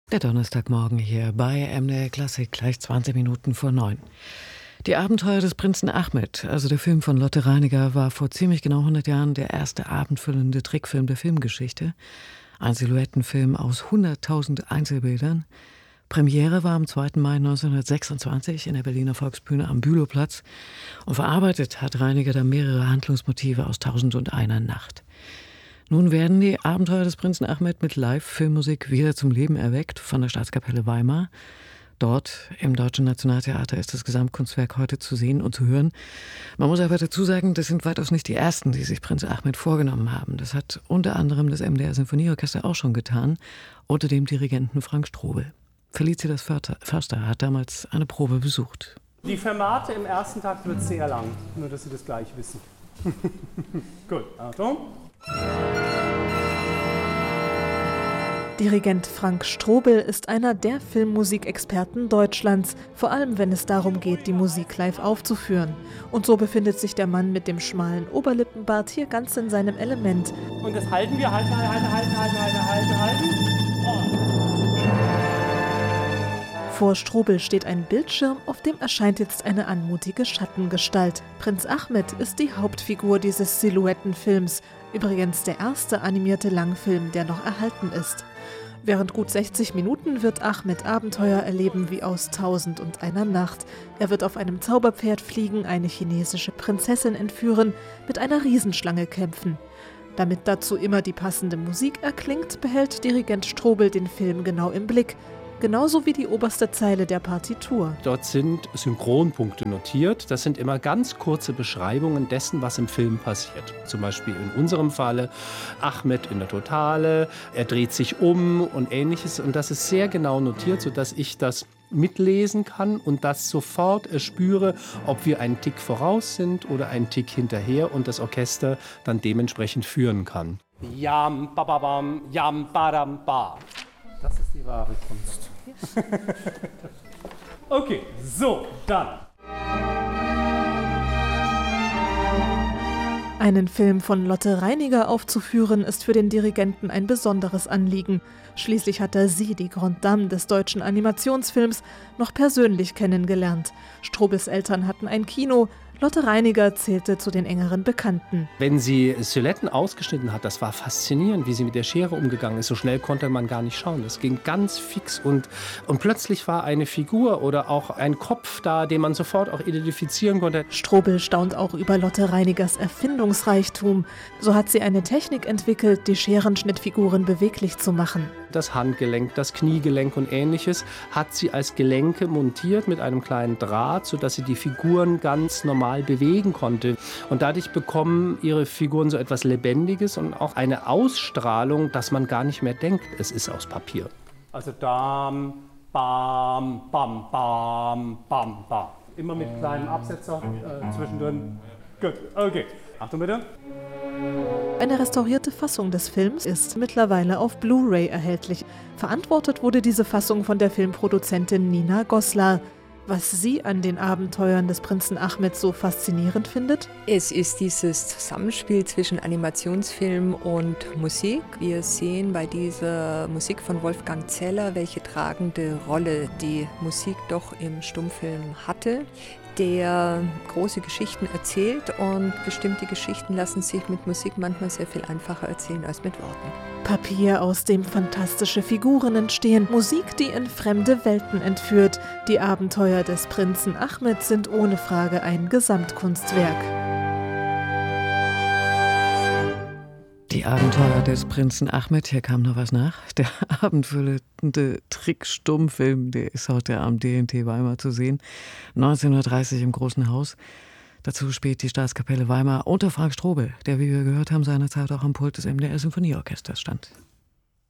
Der Donnerstagmorgen hier bei MDR Klassik, gleich 20 Minuten vor 9. Die Abenteuer des Prinzen Ahmed, also der Film von Lotte Reiniger, war vor ziemlich genau 100 Jahren der erste abendfüllende Trickfilm der Filmgeschichte. Ein Silhouettenfilm aus 100.000 Einzelbildern. Premiere war am 2. Mai 1926 in der Berliner Volksbühne am Bülowplatz. Und verarbeitet hat Reiniger da mehrere Handlungsmotive aus 1001 Nacht. Nun werden die Abenteuer des Prinzen Ahmed mit Live-Filmmusik wieder zum Leben erweckt von der Staatskapelle Weimar. Dort im Deutschen Nationaltheater ist das Gesamtkunstwerk heute zu sehen und zu hören. Man muss aber dazu sagen, das sind weitaus nicht die ersten, die sich Prinz Ahmed vorgenommen haben. Das hat unter anderem das MDR Sinfonieorchester auch schon getan, unter dem Dirigenten Frank Strobel. Felicitas Förster hat damals eine Probe besucht. Die Fermate im ersten Takt wird sehr lang, nur dass Sie das gleich wissen. Gut, Achtung. Dirigent Frank Strobel ist einer der Filmmusikexperten Deutschlands, vor allem wenn es darum geht, die Musik live aufzuführen. Und so befindet sich der Mann mit dem schmalen Oberlippenbart hier ganz in seinem Element. Und das halten wir, halten. Vor Strobel steht ein Bildschirm, auf dem erscheint jetzt eine anmutige Schattengestalt. Prinz Ahmed ist die Hauptfigur dieses Silhouettenfilms, übrigens der erste animierte Langfilm, der noch erhalten ist. Während gut 60 Minuten wird Ahmed Abenteuer erleben wie aus 1001 Nacht. Er wird auf einem Zauberpferd fliegen, eine chinesische Prinzessin entführen, mit einer Riesenschlange kämpfen. Damit dazu immer die passende Musik erklingt, behält Dirigent Strobel den Film genau im Blick. Genauso wie die oberste Zeile der Partitur. Dort sind Synchronpunkte notiert. Das sind immer ganz kurze Beschreibungen dessen, was im Film passiert. Zum Beispiel in unserem Falle Ahmed in der Totale, er dreht sich um und Ähnliches. Und das ist sehr genau notiert, sodass ich das mitlesen kann und das sofort spüre, ob wir einen Tick voraus sind oder einen Tick hinterher und das Orchester dann dementsprechend führen kann. Yam, bababam, yam, badam, ba. Das ist die wahre Kunst. Okay, so, dann. Einen Film von Lotte Reiniger aufzuführen, ist für den Dirigenten ein besonderes Anliegen. Schließlich hat er sie, die Grande Dame des deutschen Animationsfilms, noch persönlich kennengelernt. Strobels Eltern hatten ein Kino, Lotte Reiniger zählte zu den engeren Bekannten. Wenn sie Silhouetten ausgeschnitten hat, das war faszinierend, wie sie mit der Schere umgegangen ist. So schnell konnte man gar nicht schauen. Das ging ganz fix und plötzlich war eine Figur oder auch ein Kopf da, den man sofort auch identifizieren konnte. Strobel staunt auch über Lotte Reinigers Erfindungsreichtum. So hat sie eine Technik entwickelt, die Scherenschnittfiguren beweglich zu machen. Das Handgelenk, das Kniegelenk und Ähnliches hat sie als Gelenke montiert mit einem kleinen Draht, sodass sie die Figuren ganz normal bewegen konnte. Und dadurch bekommen ihre Figuren so etwas Lebendiges und auch eine Ausstrahlung, dass man gar nicht mehr denkt, es ist aus Papier. Also Dam, Bam, Bam, Bam, Bam, Bam. Immer mit kleinem Absetzer zwischendrin. Gut, okay. Achtung bitte. Eine restaurierte Fassung des Films ist mittlerweile auf Blu-ray erhältlich. Verantwortet wurde diese Fassung von der Filmproduzentin Nina Goslar. Was sie an den Abenteuern des Prinzen Ahmed so faszinierend findet? Es ist dieses Zusammenspiel zwischen Animationsfilm und Musik. Wir sehen bei dieser Musik von Wolfgang Zeller, welche tragende Rolle die Musik doch im Stummfilm hatte, der große Geschichten erzählt und bestimmte Geschichten lassen sich mit Musik manchmal sehr viel einfacher erzählen als mit Worten. Papier, aus dem fantastische Figuren entstehen, Musik, die in fremde Welten entführt. Die Abenteuer des Prinzen Ahmed sind ohne Frage ein Gesamtkunstwerk. Die Abenteuer des Prinzen Ahmed, hier kam noch was nach. Der abendfüllende Trickstummfilm, der ist heute am DNT Weimar zu sehen. 1930 im Großen Haus. Dazu spielt die Staatskapelle Weimar unter Frank Strobel, der, wie wir gehört haben, seinerzeit auch am Pult des MDR Sinfonieorchesters stand.